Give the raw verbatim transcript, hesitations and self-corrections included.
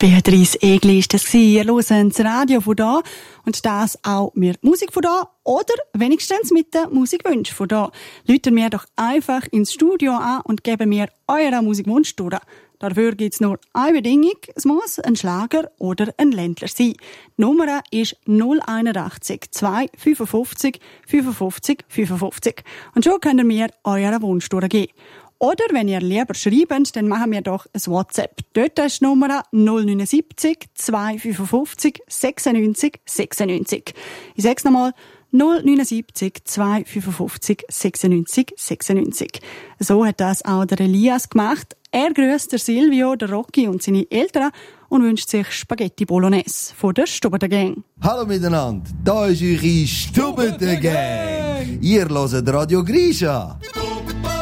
Beatrice Egli ist das gewesen. Ihr hört das Radio von da und das auch mit Musik von da oder wenigstens mit den Musikwünschen von da. Läuten wir doch einfach ins Studio an und geben mir euren Musikwunsch durch. Dafür gibt's nur eine Bedingung. Es muss ein Schlager oder ein Ländler sein. Die Nummer ist null einundachtzig zwei fünfundfünfzig fünfundfünfzig fünfundfünfzig. Und schon könnt ihr mir euren Wunsch durchgeben. Oder wenn ihr lieber schreibt, dann machen wir doch ein WhatsApp. Dort ist die Nummer null neunundsiebzig zwei fünfundfünfzig sechsundneunzig sechsundneunzig. Ich sag's nochmal. null neunundsiebzig zwei fünfundfünfzig sechsundneunzig sechsundneunzig. So hat das auch der Elias gemacht. Er grüßt der Silvio, der Rocky und seine Eltern und wünscht sich Spaghetti Bolognese von der Stubberter Gang. Hallo miteinander, da ist eure Stubberter Gang. Ihr hört Radio Grisha.